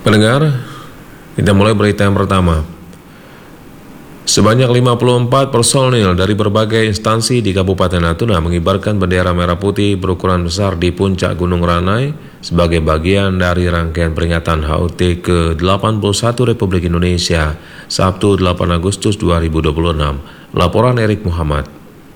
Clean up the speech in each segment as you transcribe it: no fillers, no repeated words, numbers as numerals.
Pendengar, kita mulai berita yang pertama. Sebanyak 54 personil dari berbagai instansi di Kabupaten Natuna mengibarkan bendera merah putih berukuran besar di puncak Gunung Ranai sebagai bagian dari rangkaian peringatan HUT ke-81 Republik Indonesia, Sabtu 8 Agustus 2026. Laporan Erik Muhammad.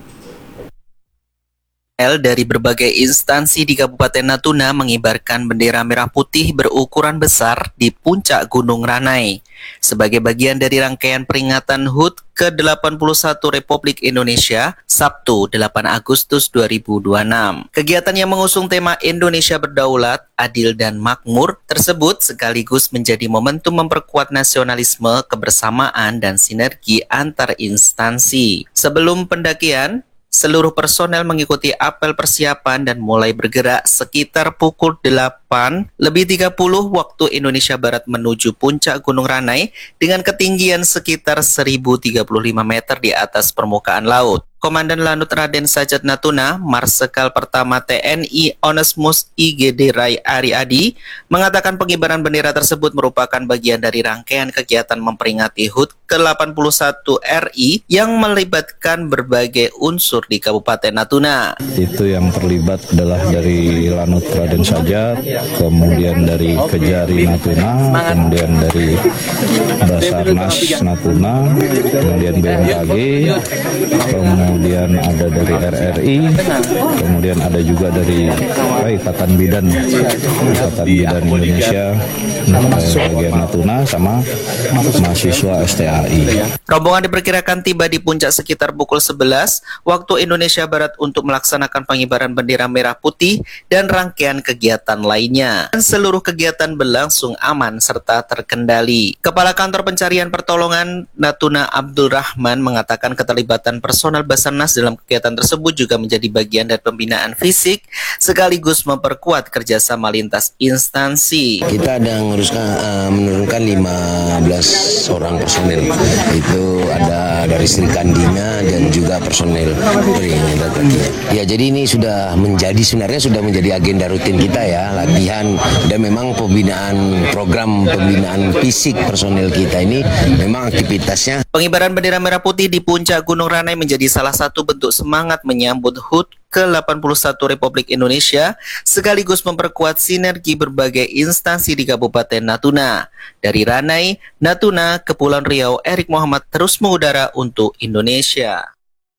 Dari berbagai instansi di Kabupaten Natuna mengibarkan bendera merah putih berukuran besar di puncak Gunung Ranai sebagai bagian dari rangkaian peringatan HUT ke-81 Republik Indonesia, Sabtu 8 Agustus 2026. Kegiatan yang mengusung tema Indonesia Berdaulat, Adil dan Makmur tersebut sekaligus menjadi momentum memperkuat nasionalisme, kebersamaan, dan sinergi antar instansi. Sebelum pendakian, seluruh personel mengikuti apel persiapan dan mulai bergerak sekitar pukul 8:30 waktu Indonesia Barat menuju puncak Gunung Ranai dengan ketinggian sekitar 1035 meter di atas permukaan laut. Komandan Lanut Raden Sajat Natuna, Marsekal Pertama TNI Onesmus IGD Rai Ariadi, mengatakan pengibaran bendera tersebut merupakan bagian dari rangkaian kegiatan memperingati HUT ke-81 RI yang melibatkan berbagai unsur di Kabupaten Natuna. Itu yang terlibat adalah dari Lanut Raden Sajat, kemudian dari Kejari Natuna, kemudian dari Basarnas Natuna, kemudian BMKG, kemudian ada dari RRI, kemudian ada juga dari Ikatan Bidan Indonesia bagian Natuna sama mahasiswa STAI. Rombongan diperkirakan tiba di puncak sekitar pukul 11 waktu Indonesia Barat untuk melaksanakan pengibaran bendera merah putih dan rangkaian kegiatan lainnya. Dan seluruh kegiatan berlangsung aman serta terkendali. Kepala Kantor Pencarian Pertolongan Natuna Abdul Rahman mengatakan keterlibatan personel Basarnas dalam kegiatan tersebut juga menjadi bagian dari pembinaan fisik sekaligus memperkuat kerjasama lintas instansi. Kita ada menurunkan 15 orang personel. Itu ada dari Sri Kandina dan juga personel dari ya, jadi ini sebenarnya sudah menjadi agenda rutin kita ya, latihan dan memang program pembinaan fisik personel kita ini memang aktivitasnya. Pengibaran bendera merah putih di puncak Gunung Ranai menjadi salah satu bentuk semangat menyambut HUT ke-81 Republik Indonesia sekaligus memperkuat sinergi berbagai instansi di Kabupaten Natuna. Dari Ranai, Natuna, Kepulauan Riau, Erik Muhammad terus mengudara untuk Indonesia.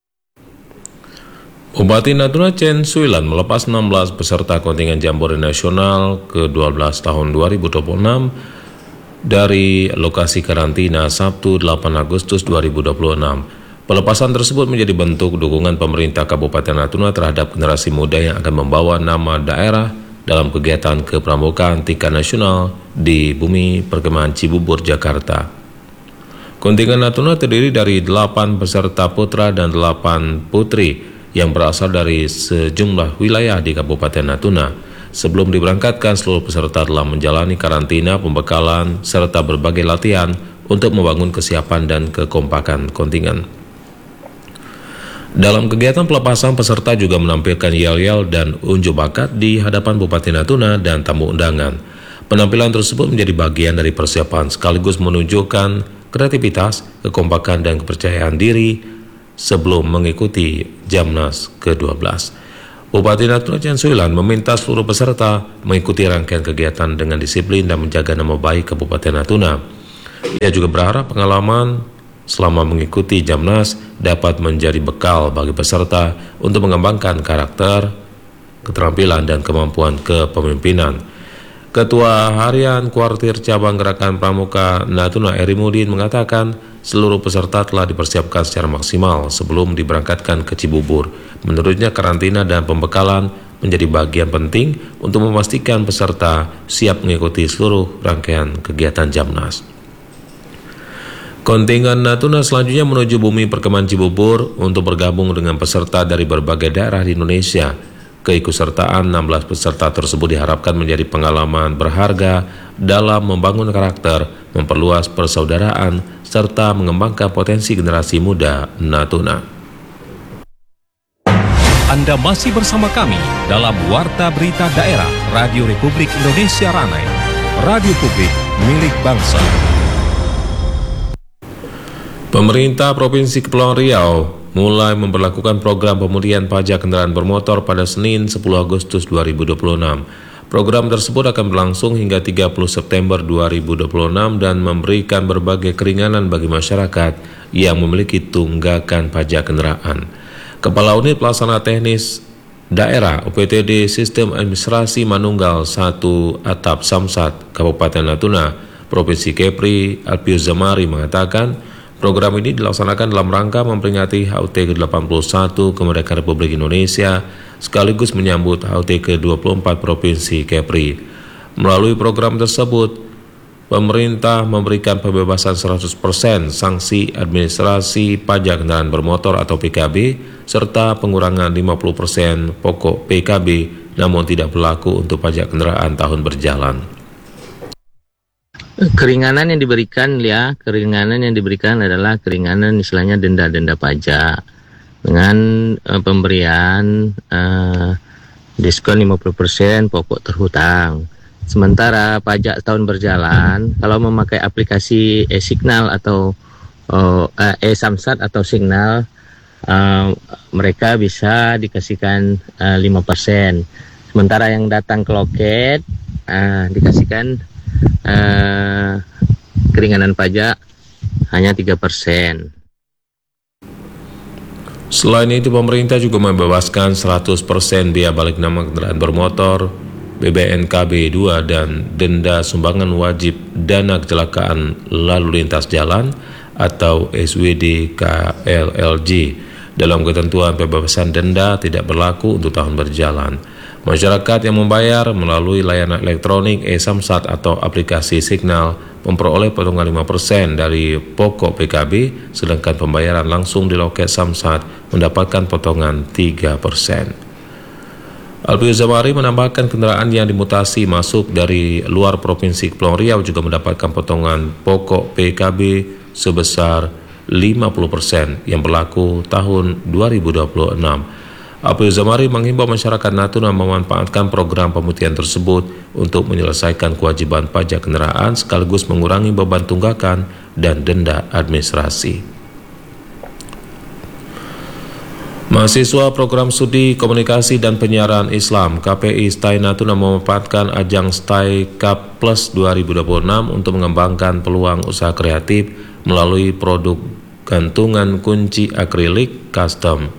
Bupati Natuna Chen Suilan melepas 16 peserta kontingen Jambore Nasional ke-12 tahun 2026 dari lokasi karantina Sabtu 8 Agustus 2026. Pelepasan tersebut menjadi bentuk dukungan pemerintah Kabupaten Natuna terhadap generasi muda yang akan membawa nama daerah dalam kegiatan kepramukaan tingkat nasional di Bumi Perkemahan Cibubur, Jakarta. Kontingen Natuna terdiri dari 8 peserta putra dan 8 putri yang berasal dari sejumlah wilayah di Kabupaten Natuna. Sebelum diberangkatkan, seluruh peserta telah menjalani karantina, pembekalan, serta berbagai latihan untuk membangun kesiapan dan kekompakan kontingen. Dalam kegiatan pelepasan, peserta juga menampilkan yel-yel dan unjuk bakat di hadapan Bupati Natuna dan tamu undangan. Penampilan tersebut menjadi bagian dari persiapan sekaligus menunjukkan kreativitas, kekompakan, dan kepercayaan diri sebelum mengikuti Jamnas ke-12. Bupati Natuna Chen Suilan meminta seluruh peserta mengikuti rangkaian kegiatan dengan disiplin dan menjaga nama baik Kabupaten Natuna. Ia juga berharap pengalaman selama mengikuti Jamnas dapat menjadi bekal bagi peserta untuk mengembangkan karakter, keterampilan, dan kemampuan kepemimpinan. Ketua Harian Kuartir Cabang Gerakan Pramuka Natuna Eri Mudin mengatakan seluruh peserta telah dipersiapkan secara maksimal sebelum diberangkatkan ke Cibubur. Menurutnya karantina dan pembekalan menjadi bagian penting untuk memastikan peserta siap mengikuti seluruh rangkaian kegiatan Jamnas. Kontingen Natuna selanjutnya menuju Bumi Perkemahan Cibubur untuk bergabung dengan peserta dari berbagai daerah di Indonesia. Keikutsertaan 16 peserta tersebut diharapkan menjadi pengalaman berharga dalam membangun karakter, memperluas persaudaraan, serta mengembangkan potensi generasi muda Natuna. Anda masih bersama kami dalam Warta Berita Daerah Radio Republik Indonesia Ranai. Radio publik milik bangsa. Pemerintah Provinsi Kepulauan Riau mulai memberlakukan program pemutihan pajak kendaraan bermotor pada Senin 10 Agustus 2026. Program tersebut akan berlangsung hingga 30 September 2026 dan memberikan berbagai keringanan bagi masyarakat yang memiliki tunggakan pajak kendaraan. Kepala Unit Pelaksana Teknis Daerah UPTD Sistem Administrasi Manunggal 1 Atap Samsat Kabupaten Natuna, Provinsi Kepri, Alpius Zamari mengatakan, program ini dilaksanakan dalam rangka memperingati HUT ke-81 kemerdekaan Republik Indonesia sekaligus menyambut HUT ke-24 Provinsi Kepri. Melalui program tersebut, pemerintah memberikan pembebasan 100% sanksi administrasi pajak kendaraan bermotor atau PKB serta pengurangan 50% pokok PKB namun tidak berlaku untuk pajak kendaraan tahun berjalan. Keringanan yang diberikan adalah keringanan istilahnya denda-denda pajak dengan pemberian diskon 50% pokok terhutang. Sementara pajak tahun berjalan kalau memakai aplikasi e-signal atau e-samsat atau signal, mereka bisa dikasihkan 5%. Sementara yang datang ke loket dikasihkan keringanan pajak hanya 3%. Selain itu, pemerintah juga membebaskan 100% biaya balik nama kendaraan bermotor, BBNKB 2 dan denda sumbangan wajib dana kecelakaan lalu lintas jalan atau SWD KLLJ. Dalam ketentuan pembebasan denda tidak berlaku untuk tahun berjalan. Masyarakat yang membayar melalui layanan elektronik e-samsat atau aplikasi signal memperoleh potongan 5% dari pokok PKB, sedangkan pembayaran langsung di loket samsat mendapatkan potongan 3%. Alpius Zamari menambahkan kendaraan yang dimutasi masuk dari luar Provinsi Kepulauan Riau juga mendapatkan potongan pokok PKB sebesar 50% yang berlaku tahun 2026. Alpius Zamari menghimbau masyarakat Natuna memanfaatkan program pemutihan tersebut untuk menyelesaikan kewajiban pajak kendaraan sekaligus mengurangi beban tunggakan dan denda administrasi. Mahasiswa Program Studi Komunikasi dan Penyiaran Islam KPI STAI Natuna memanfaatkan ajang STAI Cup Plus 2026 untuk mengembangkan peluang usaha kreatif melalui produk gantungan kunci akrilik custom.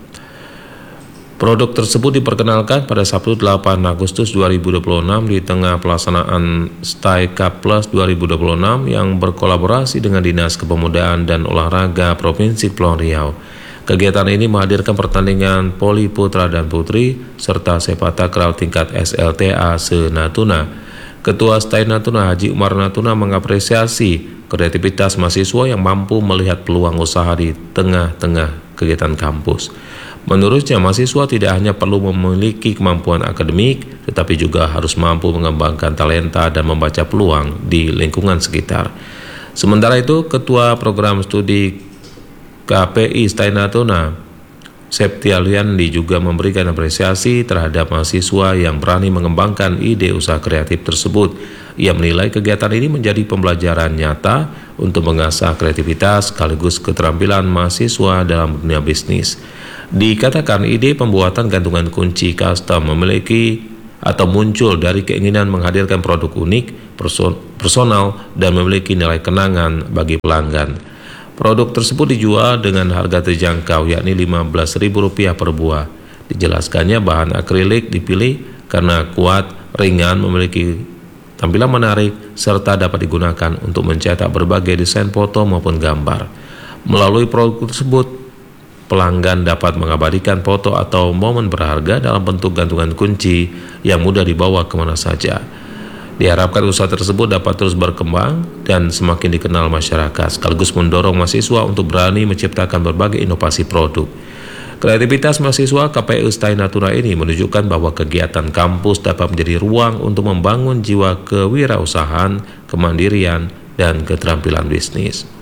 Produk tersebut diperkenalkan pada Sabtu 8 Agustus 2026 di tengah pelaksanaan STAI Cup Plus 2026 yang berkolaborasi dengan Dinas Kepemudaan dan Olahraga Provinsi Kepulauan Riau. Kegiatan ini menghadirkan pertandingan voli putra dan putri serta sepak takraw tingkat SLTA se-Natuna. Ketua STAI Natuna Haji Umar Natuna mengapresiasi kreativitas mahasiswa yang mampu melihat peluang usaha di tengah-tengah kegiatan kampus. Menurutnya, mahasiswa tidak hanya perlu memiliki kemampuan akademik, tetapi juga harus mampu mengembangkan talenta dan membaca peluang di lingkungan sekitar. Sementara itu, Ketua Program Studi KPI STAI Natuna, Septialiandi juga memberikan apresiasi terhadap mahasiswa yang berani mengembangkan ide usaha kreatif tersebut. Ia menilai kegiatan ini menjadi pembelajaran nyata untuk mengasah kreativitas sekaligus keterampilan mahasiswa dalam dunia bisnis. Dikatakan ide pembuatan gantungan kunci custom memiliki atau muncul dari keinginan menghadirkan produk unik, personal, dan memiliki nilai kenangan bagi pelanggan. Produk tersebut dijual dengan harga terjangkau yakni Rp15.000 per buah. Dijelaskannya bahan akrilik dipilih karena kuat, ringan, memiliki tampilan menarik, serta dapat digunakan untuk mencetak berbagai desain foto maupun gambar. Melalui produk tersebut, pelanggan dapat mengabadikan foto atau momen berharga dalam bentuk gantungan kunci yang mudah dibawa kemana saja. Diharapkan usaha tersebut dapat terus berkembang dan semakin dikenal masyarakat, sekaligus mendorong mahasiswa untuk berani menciptakan berbagai inovasi produk. Kreativitas mahasiswa KPI STAI Natuna ini menunjukkan bahwa kegiatan kampus dapat menjadi ruang untuk membangun jiwa kewirausahaan, kemandirian, dan keterampilan bisnis.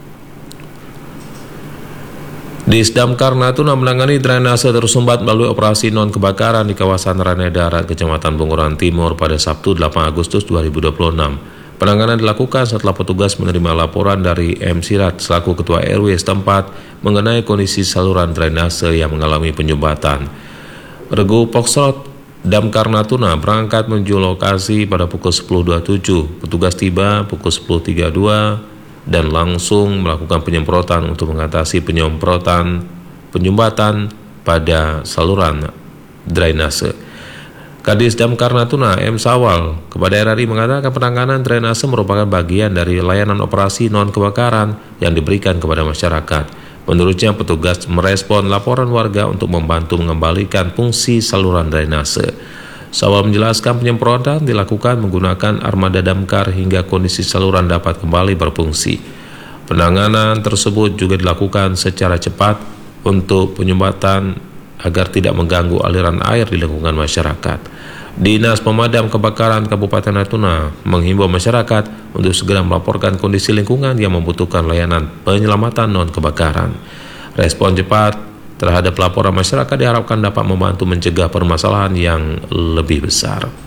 Disdamkar Natuna menangani drainase tersumbat melalui operasi non-kebakaran di kawasan Ranai Darat, Kecamatan Bunguran Timur pada Sabtu 8 Agustus 2026. Penanganan dilakukan setelah petugas menerima laporan dari M. Sirat selaku Ketua RW setempat mengenai kondisi saluran drainase yang mengalami penyumbatan. Regu Foxtrot Damkar Natuna berangkat menuju lokasi pada pukul 10.27. Petugas tiba pukul 10.32 dan langsung melakukan penyemprotan untuk mengatasi penyumbatan pada saluran drainase. Kadis Damkar Natuna M. Sawal kepada RRI mengatakan penanganan drainase merupakan bagian dari layanan operasi non-kebakaran yang diberikan kepada masyarakat. Menurutnya, petugas merespon laporan warga untuk membantu mengembalikan fungsi saluran drainase. Sawal menjelaskan penyemprotan dilakukan menggunakan armada damkar hingga kondisi saluran dapat kembali berfungsi. Penanganan tersebut juga dilakukan secara cepat untuk penyumbatan agar tidak mengganggu aliran air di lingkungan masyarakat. Dinas Pemadam Kebakaran Kabupaten Natuna menghimbau masyarakat untuk segera melaporkan kondisi lingkungan yang membutuhkan layanan penyelamatan non-kebakaran. Respon cepat terhadap laporan masyarakat diharapkan dapat membantu mencegah permasalahan yang lebih besar.